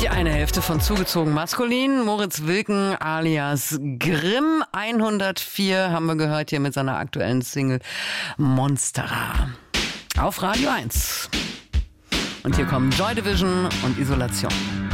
Die eine Hälfte von Zugezogen Maskulin, Moritz Wilken alias Grimm. 104 haben wir gehört hier mit seiner aktuellen Single Monstera. Auf Radio 1. Und hier kommen Joy Division und Isolation.